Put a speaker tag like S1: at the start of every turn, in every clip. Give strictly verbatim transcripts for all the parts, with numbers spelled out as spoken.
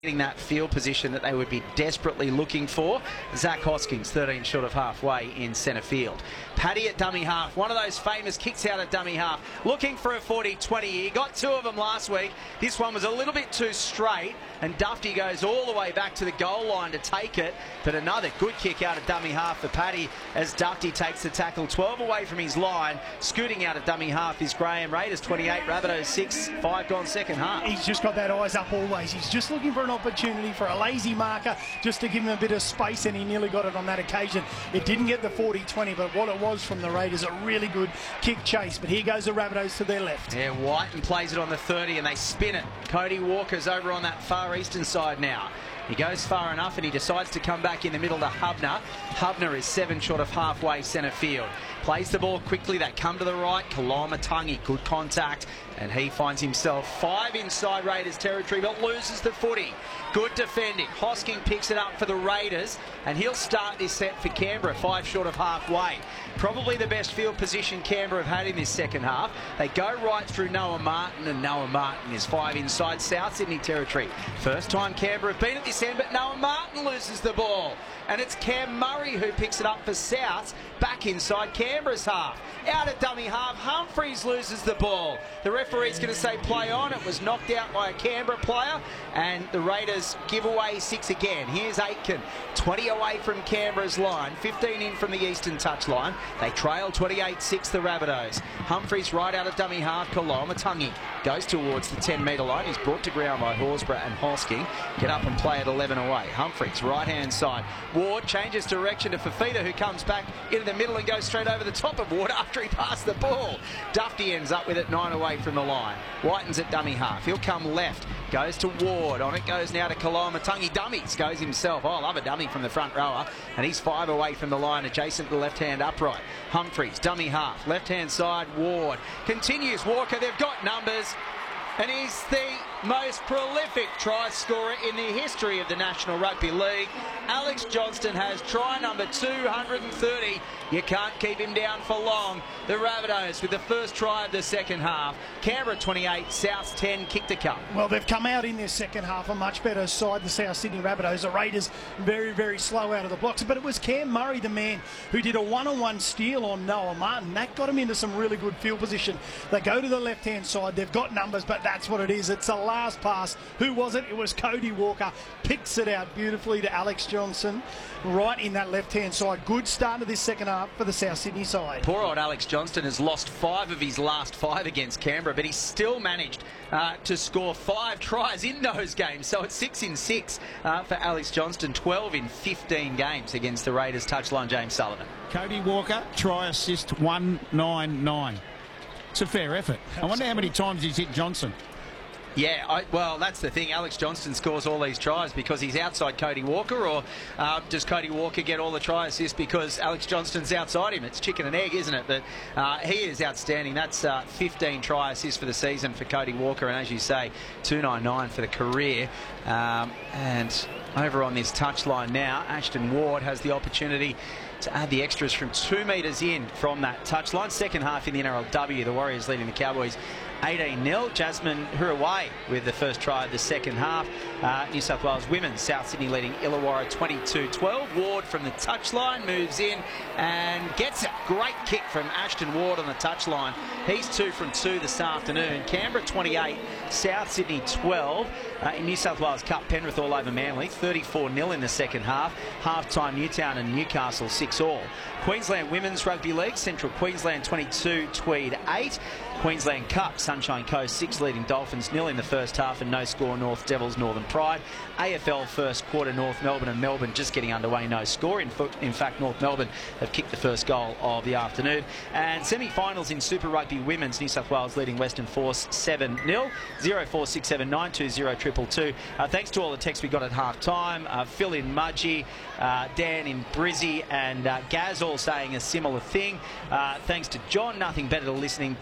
S1: getting that field position that they would be desperately looking for. Zach Hoskins, thirteen short of halfway in centre field. Paddy at dummy half, one of those famous kicks out at dummy half, looking for a forty twenty. He got two of them last week. This one was a little bit too straight, and Dufty goes all the way back to the goal line to take it. But another good kick out of dummy half for Paddy as Dufty takes the tackle twelve away from his line. Scooting out of dummy half is Graham. Raiders twenty-eight, Rabbitohs six, five gone second half.
S2: He's just got that eyes up always. He's just looking for an opportunity for a lazy marker just to give him a bit of space, and he nearly got it on that occasion. It didn't get the forty twenty, but what it was from the Raiders, a really good kick chase. But here goes the Rabbitohs to their left.
S1: Yeah, Whiten plays it on the thirty and they spin it. Cody Walker's over on that far eastern side now. He goes far enough and he decides to come back in the middle to Hubner. Hubner is seven short of halfway centre field. Plays the ball quickly, they come to the right. Koloamatangi, good contact, and he finds himself five inside Raiders territory but loses the footy. Good defending. Hosking picks it up for the Raiders and he'll start this set for Canberra, five short of halfway. Probably the best field position Canberra have had in this second half. They go right through Noah Martin, and Noah Martin is five inside South Sydney territory. First time Canberra have been at this end, but Noah Martin loses the ball. And it's Cam Murray who picks it up for South, back inside Canberra's half. Out at dummy half, Humphreys loses the ball. The referee's going to say play on. It was knocked out by a Canberra player, and the Raiders give away six again. Here's Aitken, twenty away from Canberra's line, fifteen in from the eastern touchline. They trail twenty-eight six, the Rabbitohs. Humphreys right out of dummy half. Koloamatangi goes towards the ten metre line. He's brought to ground by Horsburgh and Hosking. Get up and play at eleven away. Humphreys, right-hand side. Ward changes direction to Fifita, who comes back into the middle and goes straight over the top of Ward after he passed the ball. Dufty ends up with it nine away from the line. Whiten's at dummy half. He'll come left. Goes to Ward. On it goes now to Koloamatangi. Dummies goes himself. Oh, I love a dummy from the front rower. And he's five away from the line, adjacent to the left-hand upright. Humphreys, dummy half. Left-hand side, Ward. Continues Walker. They've got numbers. And he's the most prolific try scorer in the history of the National Rugby League. Alex Johnston has try number two hundred thirty. You can't keep him down for long. The Rabbitohs with the first try of the second half. Canberra twenty-eight, South ten, kick to come.
S2: Well, they've come out in their second half a much better side, the South Sydney Rabbitohs. The Raiders very, very slow out of the blocks. But it was Cam Murray, the man, who did a one-on-one steal on Noah Martin. That got him into some really good field position. They go to the left-hand side. They've got numbers, but that's what it is. It's a last pass. Who was it? It was Cody Walker. Picks it out beautifully to Alex Johnston right in that left-hand side. Good start to this second half for the South Sydney side.
S1: Poor old Alex Johnston has lost five of his last five against Canberra, but he's still managed uh, to score five tries in those games. So it's six in six uh, for Alex Johnston, twelve in fifteen games against the Raiders touchline. James Sullivan.
S3: Cody Walker, try assist one ninety-nine. It's a fair effort. I wonder how many times he's hit Johnson.
S1: Yeah, I, well, that's the thing. Alex Johnston scores all these tries because he's outside Cody Walker, or uh, does Cody Walker get all the try assists because Alex Johnston's outside him? It's chicken and egg, isn't it? But uh, he is outstanding. That's uh, fifteen try assists for the season for Cody Walker, and as you say, two ninety-nine for the career. Um, and over on this touchline now, Ashton Ward has the opportunity to add the extras from two metres in from that touchline. Second half in the N R L W, the Warriors leading the Cowboys eighteen nil. Jasmine Huraway with the first try of the second half. Uh, New South Wales women, South Sydney leading Illawarra twenty-two twelve. Ward from the touchline moves in and gets a great kick from Ashton Ward on the touchline. He's two from two this afternoon. Canberra twenty-eight, South Sydney twelve. Uh, in New South Wales Cup, Penrith all over Manly, thirty-four nil in the second half. Half-time Newtown and Newcastle six all. Queensland Women's Rugby League, Central Queensland twenty-two, Tweed eight. Queensland Cup, Sunshine Coast six leading Dolphins nil in the first half, and no score North Devils, Northern Pride. A F L first quarter, North Melbourne and Melbourne just getting underway, no score. In, in fact, North Melbourne have kicked the first goal of the afternoon. And semi-finals in Super Rugby Women's, New South Wales leading Western Force seven nil. zero four six seven nine two zero two two two. Uh, thanks to all the texts we got at half-time. Uh, Phil in Mudgee, uh, Dan in Brizzy, and uh, Gaz all saying a similar thing. Uh, thanks to John, nothing better than listening to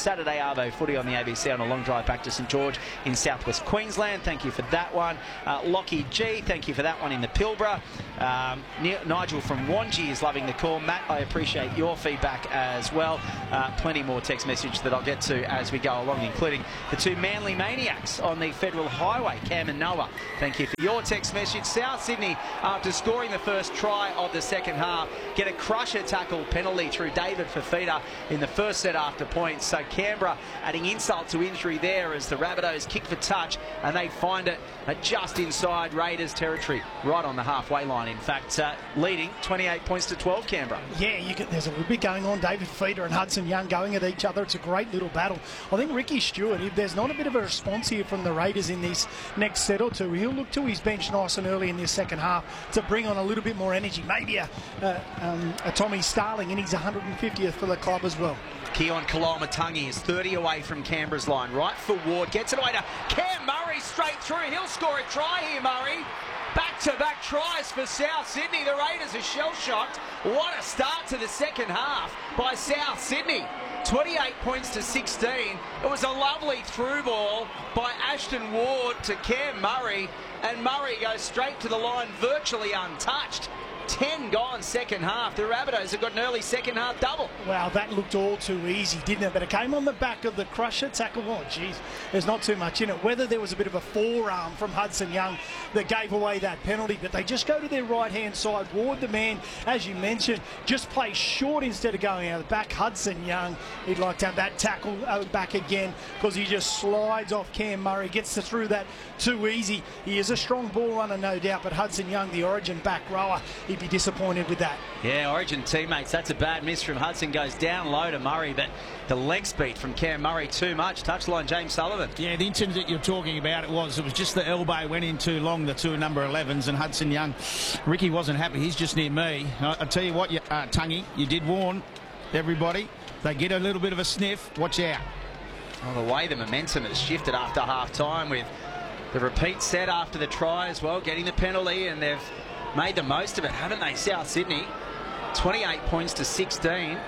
S1: Saturday Arvo footy on the A B C on a long drive back to St George in southwest Queensland. Thank you for that one. Uh, Lockie G, thank you for that one in the Pilbara. Um, Nigel from Wangi is loving the call. Matt, I appreciate your feedback as well. Uh, plenty more text message that I'll get to as we go along, including the two Manly Maniacs on the Federal Highway, Cam and Noah. Thank you for your text message. South Sydney, after scoring the first try of the second half, get a crusher tackle penalty through David Fafita in the first set after points. So Canberra adding insult to injury there as the Rabbitohs kick for touch, and they find it just inside Raiders territory, right on the halfway line. In fact, uh, leading twenty-eight points to twelve, Canberra.
S2: Yeah, you can, there's a little bit going on. David Fafita and Hudson Young going at each other. It's a great little battle. I think Ricky Stewart, if there's not a bit of a response here from the Raiders in this next set or two, he'll look to his bench nice and early in this second half to bring on a little bit more energy. Maybe a, a, um, a Tommy Starling in his one hundred fiftieth for the club as well.
S1: Keon Kalamatangi is thirty away from Canberra's line. Right for Ward. Gets it away to Cam Murray straight through. He'll score a try here, Murray. Back-to-back tries for South Sydney. The Raiders are shell-shocked. What a start to the second half by South Sydney. twenty-eight points to sixteen. It was a lovely through ball by Ashton Ward to Cam Murray, and Murray goes straight to the line virtually untouched. ten gone second half. The Rabbitohs have got an early second half double.
S2: Wow, that looked all too easy, didn't it? But it came on the back of the crusher tackle. Oh, geez, there's not too much in it. Whether there was a bit of a forearm from Hudson Young that gave away that penalty, but they just go to their right-hand side. Ward, the man, as you mentioned, just plays short instead of going out the back. Hudson Young, he'd like to have that tackle back again because he just slides off Cam Murray, gets to through that too easy. He is a strong ball runner, no doubt, but Hudson Young, the Origin back rower, he be disappointed with that.
S1: Yeah, Origin teammates, that's a bad miss from Hudson. Goes down low to Murray, but the leg speed from Cam Murray too much. Touchline, James Sullivan.
S3: Yeah, the incident that you're talking about, it was it was just the elbow went in too long, the two number elevens, and Hudson Young, Ricky wasn't happy. He's just near me. I, I tell you what, you, uh, Tungy, you did warn everybody. They get a little bit of a sniff. Watch out.
S1: Well, the way the momentum has shifted after half time with the repeat set after the try as well, getting the penalty, and they've made the most of it, haven't they, South Sydney? twenty-eight points to sixteen.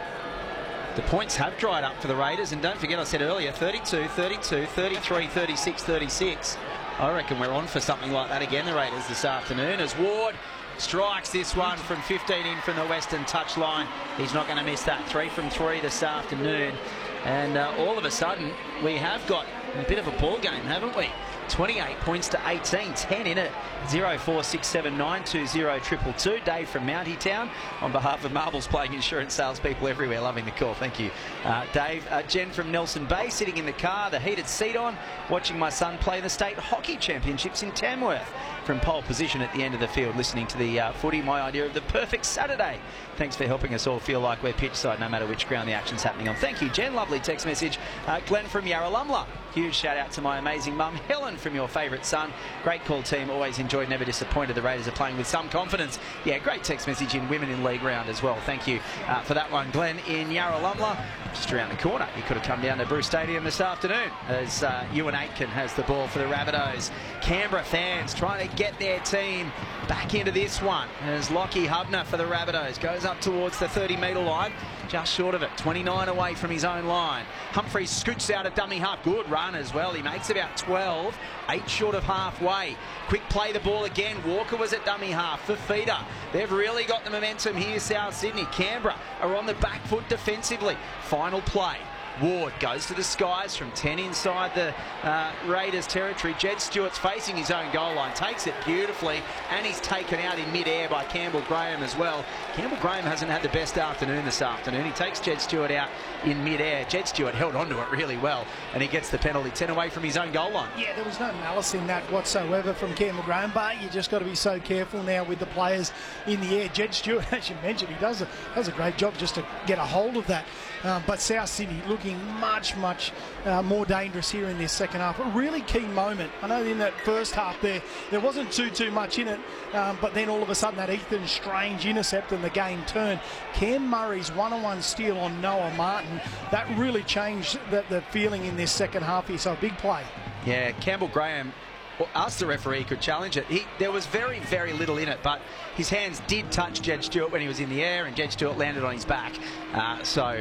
S1: The points have dried up for the Raiders, and don't forget I said earlier, thirty-two, thirty-two, thirty-three, thirty-six, thirty-six. I reckon we're on for something like that again, the Raiders, this afternoon, as Ward strikes this one from fifteen in from the western touchline. He's not going to miss that. Three from three this afternoon. And uh, all of a sudden, we have got a bit of a ball game, haven't we? twenty-eight points to eighteen, ten in it. zero four six seven nine two zero two two two. Dave from Mountie Town on behalf of Marbles Playing Insurance salespeople everywhere, loving the call. Thank you, uh, Dave. Uh, Jen from Nelson Bay, sitting in the car, the heated seat on, watching my son play the state hockey championships in Tamworth from pole position at the end of the field, listening to the uh, footy. My idea of the perfect Saturday. Thanks for helping us all feel like we're pitch side no matter which ground the action's happening on. Thank you, Jen. Lovely text message. Uh, Glenn from Yarralumla. Huge shout out to my amazing mum, Helen, from your favourite son. Great call, team. Always enjoyed, never disappointed. The Raiders are playing with some confidence. Yeah, great text message in Women in League round as well. Thank you uh, for that one, Glenn in Yarralumla. Just around the corner. You could have come down to Bruce Stadium this afternoon as uh, Ewan Aitken has the ball for the Rabbitohs. Canberra fans trying to get their team back into this one as Lockie Hubner for the Rabbitohs goes up towards the thirty metre line. Just short of it, twenty-nine away from his own line. Humphreys scoots out at dummy half. Good run as well. He makes about twelve, eight short of halfway. Quick play the ball again. Walker was at dummy half for Feeder. They've really got the momentum here, South Sydney. Canberra are on the back foot defensively. Final play. Ward goes to the skies from ten inside the uh, Raiders territory. Jed Stewart's facing his own goal line, takes it beautifully, and he's taken out in mid-air by Campbell Graham as well. Campbell Graham hasn't had the best afternoon this afternoon. He takes Jed Stewart out in mid-air. Jed Stewart held onto it really well, and he gets the penalty, ten away from his own goal line.
S2: Yeah, there was no malice in that whatsoever from Campbell Graham, but you just got to be so careful now with the players in the air. Jed Stewart, as you mentioned, he does a, does a great job just to get a hold of that. Um, but South Sydney looking much, much uh, more dangerous here in this second half. A really key moment. I know in that first half there, there wasn't too, too much in it, um, but then all of a sudden that Ethan Strange intercept and the game turned. Cam Murray's one-on-one steal on Noah Martin, that really changed the, the feeling in this second half here, so a big play.
S1: Yeah, Campbell Graham asked the referee could challenge it. He, there was very, very little in it, but his hands did touch Jed Stewart when he was in the air, and Jed Stewart landed on his back. Uh, so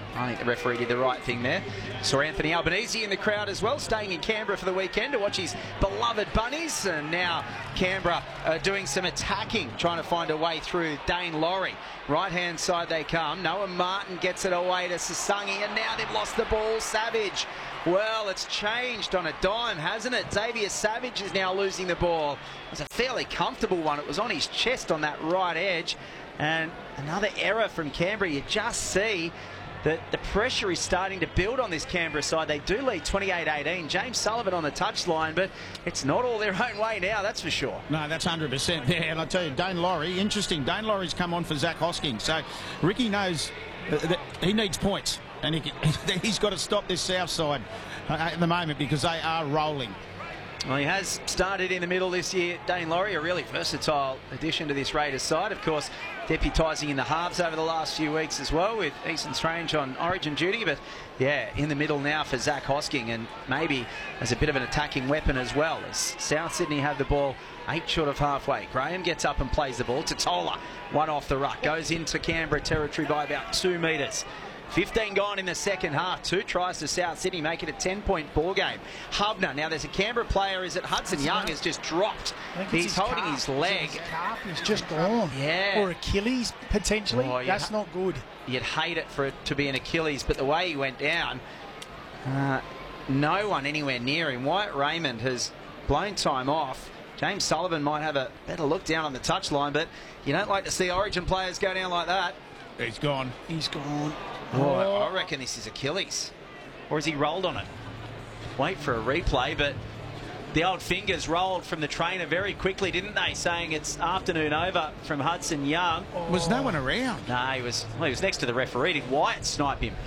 S1: I think the referee did the right thing there. Saw Anthony Albanese in the crowd as well, staying in Canberra for the weekend to watch his beloved Bunnies. And now Canberra uh, doing some attacking, trying to find a way through Dane Laurie. Right-hand side they come. Noah Martin gets it away to Sasangi, and now they've lost the ball. Savage. Well, it's changed on a dime, hasn't it? Xavier Savage is now losing the ball. It was a fairly comfortable one. It was on his chest on that right edge. And another error from Canberra. You just see that the pressure is starting to build on this Canberra side. They do lead twenty-eight eighteen. James Sullivan on the touchline, but it's not all their own way now, that's for sure.
S3: No, that's one hundred percent there. And I tell you, Dane Laurie, interesting. Dane Laurie's come on for Zach Hosking. So Ricky knows that he needs points. And he can, he's got to stop this south side uh, at the moment because they are rolling.
S1: Well, he has started in the middle this year. Dane Laurie, a really versatile addition to this Raiders side. Of course, deputising in the halves over the last few weeks as well, with Easton Strange on origin duty. But yeah, in the middle now for Zach Hosking, and maybe as a bit of an attacking weapon as well, as South Sydney have the ball eight short of halfway. Graham gets up and plays the ball. Totola, one off the ruck, goes into Canberra territory by about two metres. fifteen gone in the second half. Two tries to South Sydney, make it a ten-point ball game. Hubner. Now there's a Canberra player. Is it Hudson Young has just dropped? He's
S2: his
S1: holding
S2: calf.
S1: his leg.
S2: His calf is just gone.
S1: Yeah.
S2: Or Achilles potentially.
S1: Oh,
S2: That's not good.
S1: You'd hate it for it to be an Achilles, but the way he went down, uh, no one anywhere near him. Wyatt Raymond has blown time off. James Sullivan might have a better look down on the touchline, but you don't like to see Origin players go down like that.
S3: He's gone.
S2: He's gone.
S1: Oh, I reckon this is Achilles. Or has he rolled on it? Wait for a replay, but the old fingers rolled from the trainer very quickly, didn't they? Saying it's afternoon over from Hudson Young.
S3: Oh. Was no one around?
S1: No, he was, well, he was next to the referee. Did Wyatt snipe him?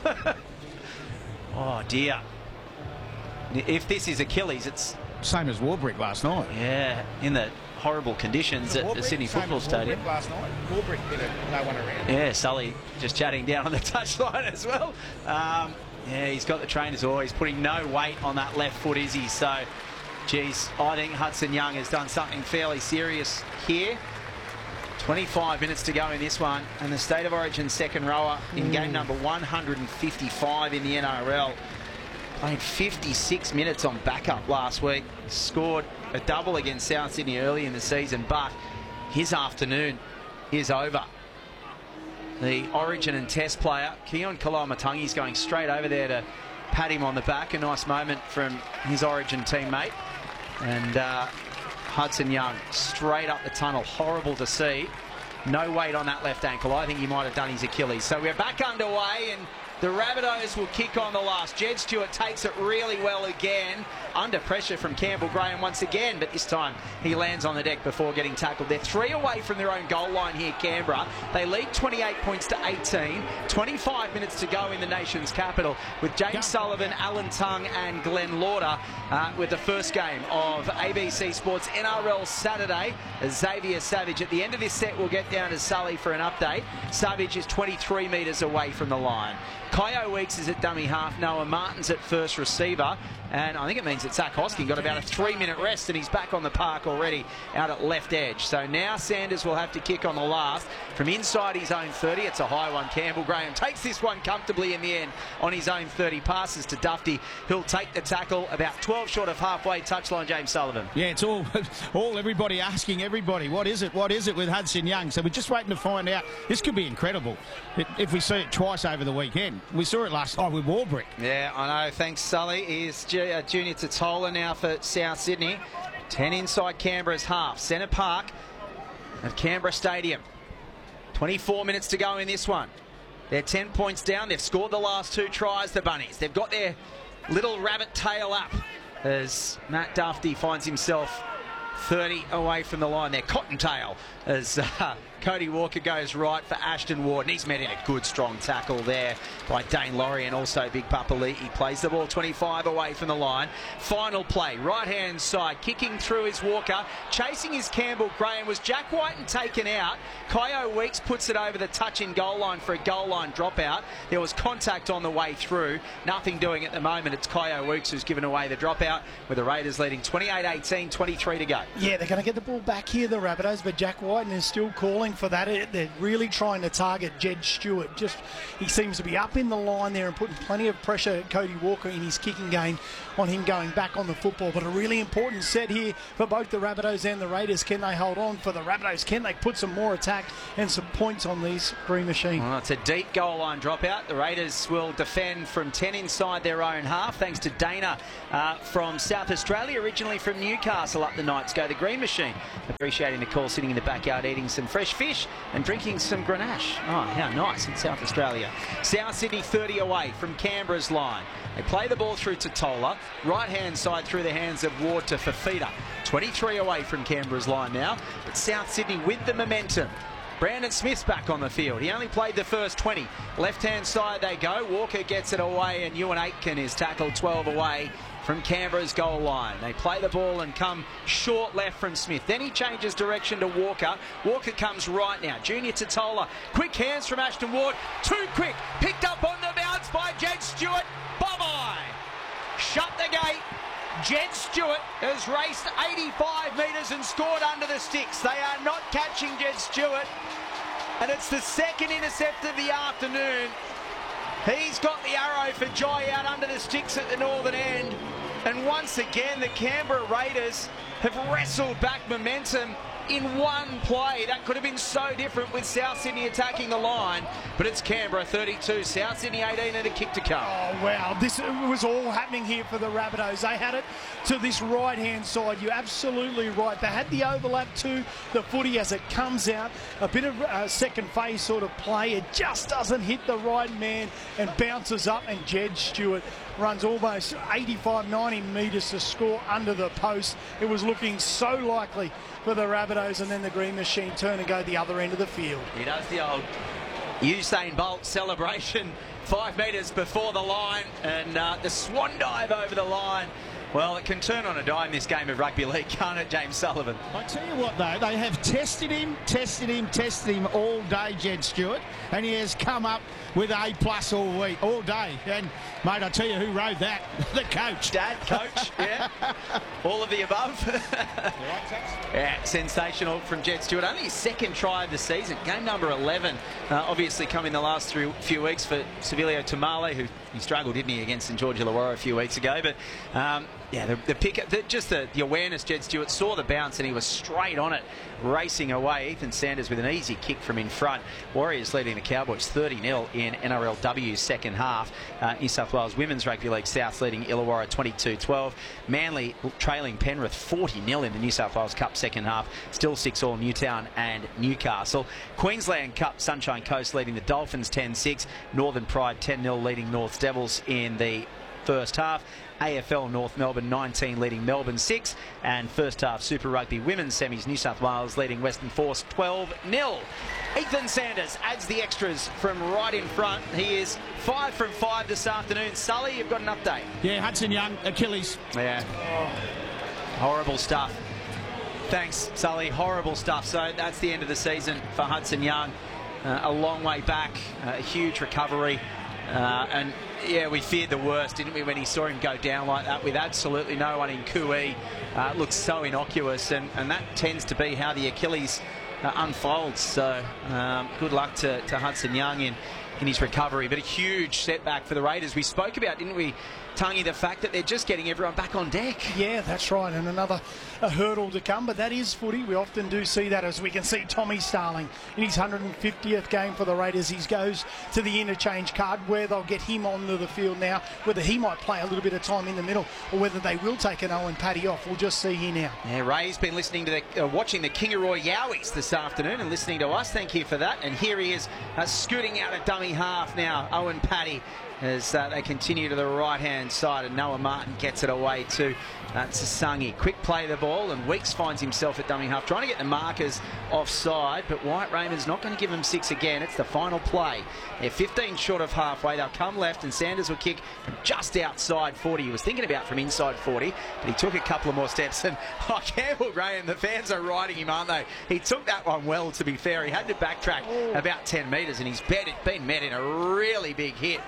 S1: Oh, dear. If this is Achilles, it's...
S3: Same as Warbrick last night.
S1: Yeah, in the horrible conditions at the Sydney Football Stadium.
S3: Last night. Warbrick hit it, no one around.
S1: Yeah, Sully just chatting down on the touchline as well. Um, yeah, he's got the trainers all. He's putting no weight on that left foot, is he? So, geez, I think Hudson Young has done something fairly serious here. twenty-five minutes to go in this one, and the State of Origin second rower in mm. game number one hundred fifty-five in the N R L. Played fifty-six minutes on backup last week. Scored a double against South Sydney early in the season, but his afternoon is over. The Origin and Test player, Keon Kaloamatangi, is going straight over there to pat him on the back. A nice moment from his Origin teammate. And uh, Hudson Young straight up the tunnel. Horrible to see. No weight on that left ankle. I think he might have done his Achilles. So we're back underway, and the Rabbitohs will kick on the last. Jed Stewart takes it really well again. Under pressure from Campbell Graham once again, but this time he lands on the deck before getting tackled. They're three away from their own goal line here, Canberra. They lead twenty-eight points to eighteen. twenty-five minutes to go in the nation's capital, with James yeah. Sullivan, Alan Tongue and Glenn Lauder uh, with the first game of A B C Sports N R L Saturday. Xavier Savage. At the end of this set, we'll get down to Sully for an update. Savage is twenty-three metres away from the line. Kyo Weeks is at dummy half. Noah Martin's at first receiver. And I think it means that Zach Hosking got about a three-minute rest, and he's back on the park already out at left edge. So now Sanders will have to kick on the last. From inside his own thirty, it's a high one. Campbell Graham takes this one comfortably in the end on his own thirty. Passes to Dufty. He'll take the tackle about twelve short of halfway. Touchline, James Sullivan.
S3: Yeah, it's all, all everybody asking everybody, what is it? What is it with Hudson Young? So we're just waiting to find out. This could be incredible if we see it twice over the weekend. We saw it last night with Warbrick.
S1: Yeah, I know. Thanks, Sully. He's uh, Junior Totola now for South Sydney. ten inside Canberra's half. Centre Park at Canberra Stadium. twenty-four minutes to go in this one. They're ten points down. They've scored the last two tries, the Bunnies. They've got their little rabbit tail up as Matt Dufty finds himself thirty away from the line. Their cottontail as uh, Cody Walker goes right for Ashton Ward, and he's met in a good strong tackle there by Dane Laurie, and also Big Papa Lee. He plays the ball twenty-five away from the line. Final play, right hand side, kicking through is Walker, chasing is Campbell Graham. Was Jack Whiten taken out? Kyo Weeks puts it over the touch-in goal line for a goal line dropout. There was contact on the way through. Nothing doing at the moment. It's Kyo Weeks who's given away the dropout, with the Raiders leading twenty-eight eighteen, twenty-three to go.
S2: Yeah, they're going to get the ball back here, the Rabbitohs, but Jack Whiten is still calling for that. They're really trying to target Jed Stewart. Just he seems to be up in the line there and putting plenty of pressure at Cody Walker in his kicking game on him going back on the football. But a really important set here for both the Rabbitohs and the Raiders. Can they hold on? For the Rabbitohs, can they put some more attack and some points on these Green Machine?
S1: Well, it's a deep goal line dropout. The Raiders will defend from ten inside their own half, thanks to Dana uh, from South Australia, originally from Newcastle. Up the Knights go. The Green Machine appreciating the call, sitting in the backyard eating some fresh fish and drinking some Grenache. Oh, how nice in South Australia. South Sydney thirty away from Canberra's line. They play the ball through to Tola. Right hand side through the hands of Ward to Fafita. twenty-three away from Canberra's line now. But South Sydney with the momentum. Brandon Smith's back on the field. He only played the first twenty. Left-hand side they go. Walker gets it away and Ewan Aitken is tackled twelve away from Canberra's goal line. They play the ball and come short left from Smith. Then he changes direction to Walker. Walker comes right now. Junior Totola. Quick hands from Ashton Ward. Too quick. Picked up on the bounce by Jed Stewart. Bye-bye. Shut the gate. Jed Stewart has raced eighty-five metres and scored under the sticks. They are not catching Jed Stewart. And it's the second intercept of the afternoon. He's got the arrow for Jai out under the sticks at the northern end. And once again, the Canberra Raiders have wrestled back momentum in one play. That could have been so different with South Sydney attacking the line, but it's Canberra thirty-two, South Sydney eighteen and a kick to come.
S2: Oh, wow. This was all happening here for the Rabbitohs. They had it to this right-hand side. You're absolutely right. They had the overlap to the footy as it comes out. A bit of a second phase sort of play. It just doesn't hit the right man and bounces up, and Jed Stewart runs almost eighty-five, ninety metres to score under the post. It was looking so likely for the Rabbitohs, and then the Green Machine turn and go the other end of the field.
S1: He does the old Usain Bolt celebration five metres before the line, and uh, the swan dive over the line. Well, it can turn on a dime, this game of rugby league, can't it, James Sullivan?
S3: I tell you what, though, they have tested him, tested him, tested him all day, Jed Stewart, and he has come up with A plus all week, all day. And, mate, I tell you who rode that, the coach.
S1: Dad, coach, yeah. All of the above. Yeah, sensational from Jed Stewart. Only his second try of the season, game number eleven. Uh, obviously come in the last three, few weeks for Sevilio Tamale, who he struggled, didn't he, against St George Illawarra a few weeks ago. But, um, yeah, the, the pick, the, just the, the awareness, Jed Stewart saw the bounce and he was straight on it, racing away. Ethan Sanders with an easy kick from in front. Warriors leading the Cowboys thirty nil in N R L W's second half. Uh, New South Wales Women's Rugby League South leading Illawarra twenty-two twelve. Manly trailing Penrith forty nil in the New South Wales Cup second half. Still six all Newtown and Newcastle. Queensland Cup Sunshine Coast leading the Dolphins ten six. Northern Pride ten nil leading North Devils in the first half. A F L North Melbourne nineteen leading Melbourne six, and first half Super Rugby Women's semis New South Wales leading Western Force twelve nil. Ethan Sanders adds the extras from right in front. He is five from five this afternoon. Sully, you've got an update.
S3: Yeah, Hudson Young, Achilles.
S1: Yeah. Oh, horrible stuff. Thanks, Sully. Horrible stuff. So that's the end of the season for Hudson Young. Uh, a long way back, uh, a huge recovery. Uh, and yeah, we feared the worst, didn't we, when he saw him go down like that with absolutely no one in Kui. Uh, looks so innocuous, and, and that tends to be how the Achilles uh, unfolds. So um, good luck to, to Hudson Young in, in his recovery. But a huge setback for the Raiders. We spoke about, didn't we, Tungy, the fact that they're just getting everyone back on deck.
S2: Yeah, that's right, and another a hurdle to come, but that is footy. We often do see that, as we can see Tommy Starling in his one hundred fiftieth game for the Raiders. He goes to the interchange card, where they'll get him onto the field now, whether he might play a little bit of time in the middle or whether they will take an Owen Paddy off. We'll just see here now.
S1: Yeah, Ray's been listening to the, uh, watching the Kingaroy Yowies this afternoon and listening to us. Thank you for that. And here he is uh, scooting out a dummy half now, Owen Paddy, as uh, they continue to the right-hand side, and Noah Martin gets it away to uh, Sasangi. Quick play of the ball, and Weeks finds himself at dummy half, trying to get the markers offside, but Wyatt Raymond's not going to give him six again. It's the final play. They're fifteen short of halfway. They'll come left, and Sanders will kick from just outside forty. He was thinking about from inside forty, but he took a couple of more steps, and oh, Campbell Graham, the fans are riding him, aren't they? He took that one well, to be fair. He had to backtrack about ten metres, and he's been met in a really big hit. Uh,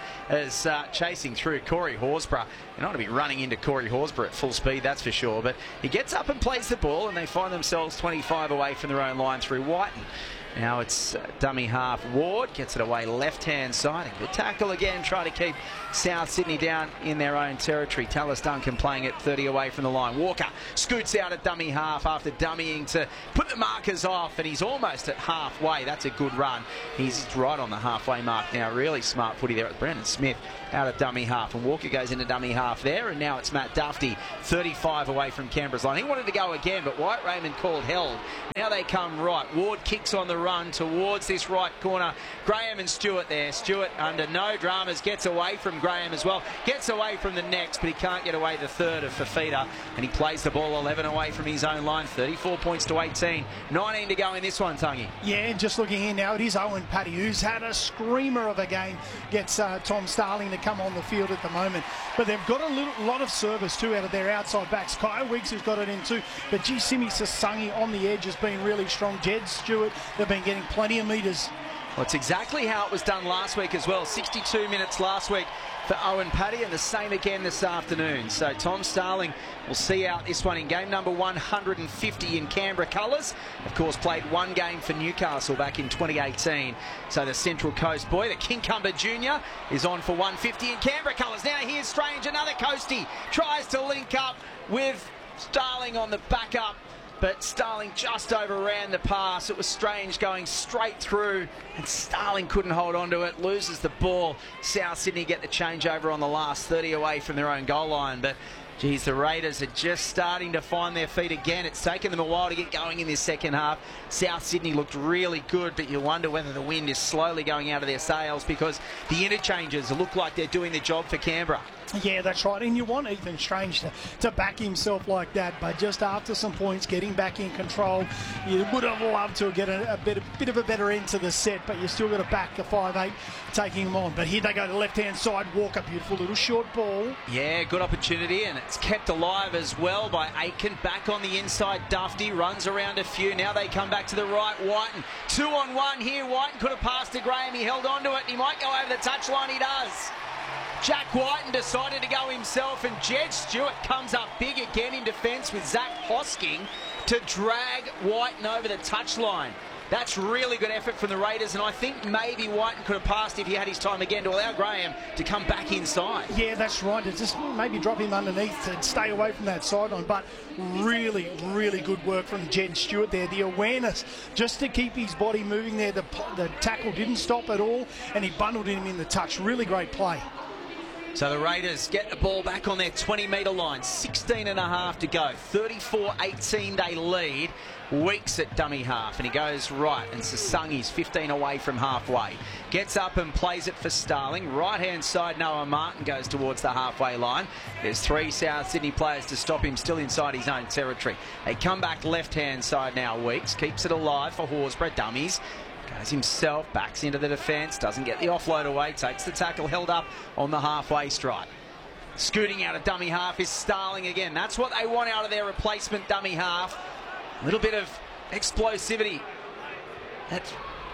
S1: Raiders uh, chasing through Corey Horsburgh. You're not going to be running into Corey Horsburgh at full speed, that's for sure. But he gets up and plays the ball, and they find themselves twenty-five away from their own line through Whiten. Now it's uh, dummy half. Ward gets it away left-hand side. And good tackle again, trying to keep South Sydney down in their own territory. Tallis Duncan playing it thirty away from the line. Walker scoots out at dummy half after dummying to put the markers off, and he's almost at halfway. That's a good run. He's right on the halfway mark now. Really smart footy there with Brendan Smith out of dummy half. And Walker goes into dummy half there, and now it's Matt Dufty, thirty-five away from Canberra's line. He wanted to go again, but White Raymond called held. Now they come right. Ward kicks on the run towards this right corner. Graham and Stewart there. Stewart under no dramas gets away from Graham as well. Gets away from the next, but he can't get away the third of Fafita, and he plays the ball eleven away from his own line. thirty-four points to eighteen. nineteen to go in this one, Tungy.
S2: Yeah, and just looking here now, it is Owen Paddy who's had a screamer of a game. Gets uh, Tom Starling to come on the field at the moment. But they've got a little, lot of service too out of their outside backs. Kyle Weeks has got it in too. But gee, Simi Sasangi on the edge has been really strong. Jed Stewart, they've been getting plenty of metres.
S1: Well, it's exactly how it was done last week as well. sixty-two minutes last week for Owen Paddy, and the same again this afternoon. So Tom Starling will see out this one in game number one hundred fifty in Canberra colours. Of course, played one game for Newcastle back in twenty eighteen. So the Central Coast boy, the Kincumber Junior, is on for one fifty in Canberra colours. Now here's Strange, another coastie. Tries to link up with Starling on the backup, but Starling just overran the pass. It was Strange going straight through, and Starling couldn't hold on to it. Loses the ball. South Sydney get the changeover on the last thirty away from their own goal line. But geez, the Raiders are just starting to find their feet again. It's taken them a while to get going in this second half. South Sydney looked really good, but you wonder whether the wind is slowly going out of their sails, because the interchanges look like they're doing the job for Canberra.
S2: Yeah, that's right. And you want Ethan Strange to, to back himself like that. But just after some points, getting back in control, you would have loved to get a, a, bit, a bit of a better end to the set, but you still got to back the five eight taking him on. But here they go to the left-hand side. Walker, beautiful little short ball.
S1: Yeah, good opportunity, and it's kept alive as well by Aitken. Back on the inside, Dufty runs around a few. Now they come back to the right. Whiten, two on one here. Whiten could have passed to Graham. He held on to it, and he might go over the touchline. He does. Jack Whiten decided to go himself, and Jed Stewart comes up big again in defence with Zach Hosking to drag Whiten over the touchline. That's really good effort from the Raiders, and I think maybe Whiten could have passed if he had his time again to allow Graham to come back inside.
S2: Yeah, that's right. To just maybe drop him underneath and stay away from that sideline. But really, really good work from Jed Stewart there. The awareness just to keep his body moving there. The, the tackle didn't stop at all, and he bundled him in the touch. Really great play.
S1: So the Raiders get the ball back on their twenty metre line. sixteen and a half to go. thirty-four eighteen they lead. Weeks at dummy half, and he goes right, and Sasangi's fifteen away from halfway. Gets up and plays it for Starling. Right-hand side, Noah Martin goes towards the halfway line. There's three South Sydney players to stop him, still inside his own territory. They come back left-hand side now. Weeks keeps it alive for Horsburgh. Dummies. Goes himself, backs into the defence, doesn't get the offload away, takes the tackle, held up on the halfway stripe. Scooting out of dummy half is Starling again. That's what they want out of their replacement dummy half. A little bit of explosivity. That's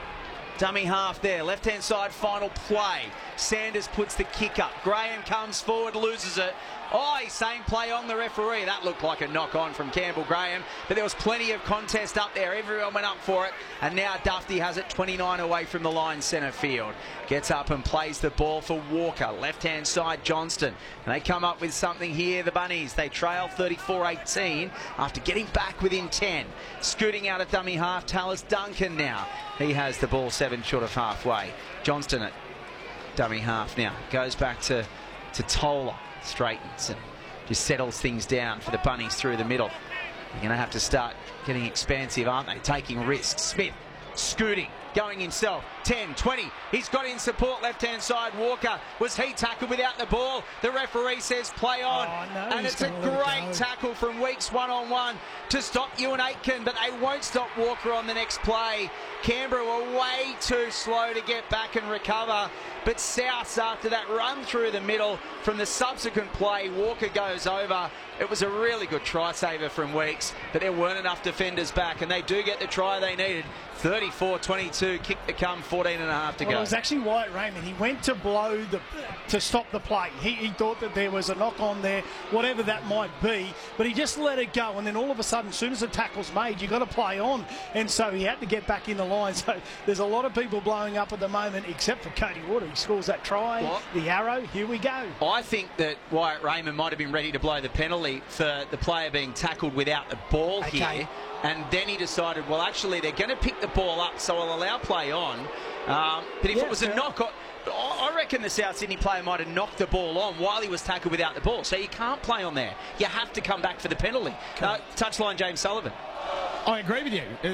S1: dummy half there. Left-hand side, final play. Sanders puts the kick up. Graham comes forward, loses it. Oh, same play on the referee. That looked like a knock-on from Campbell Graham, but there was plenty of contest up there. Everyone went up for it, and now Dufty has it twenty-nine away from the line, centre field. Gets up and plays the ball for Walker. Left-hand side, Johnston. And they come up with something here, the Bunnies. They trail thirty-four eighteen after getting back within ten. Scooting out of dummy half, Tallis Duncan now. He has the ball seven short of halfway. Johnston at dummy half now. Goes back to, to Tola. Straightens and just settles things down for the Bunnies through the middle. They're going to have to start getting expansive, aren't they? Taking risks. Smith scooting, going himself. ten, twenty. He's got in support left-hand side. Walker, was he tackled without the ball? The referee says play on.
S2: Oh, no,
S1: and it's a great tackle from Weeks one-on-one to stop Ewan Aitken, but they won't stop Walker on the next play. Canberra were way too slow to get back and recover, but Souths, after that run through the middle from the subsequent play, Walker goes over, It was a really good try saver from Weeks, but there weren't enough defenders back, and they do get the try they needed. thirty-four twenty-two, kick to come, fourteen and a half to
S2: well,
S1: go.
S2: It was actually Wyatt Raymond. He went to blow the to stop the play. He, he thought that there was a knock on there, whatever that might be, but he just let it go. And then all of a sudden, as soon as the tackle's made, you've got to play on. And so he had to get back in the line. So there's a lot of people blowing up at the moment, except for Cody Water. He scores that try.
S1: What?
S2: The arrow. Here we go.
S1: I think that Wyatt Raymond might have been ready to blow the penalty for the player being tackled without the ball
S2: Okay.
S1: here. And then he decided, well, actually, they're going to pick the ball up, so I'll allow play on. Um, but if
S2: Yeah,
S1: it was a
S2: fair.
S1: knock on, I reckon the South Sydney player might have knocked the ball on while he was tackled without the ball. So you can't play on there. You have to come back for the penalty. Uh, touchline, James Sullivan.
S3: I agree with you.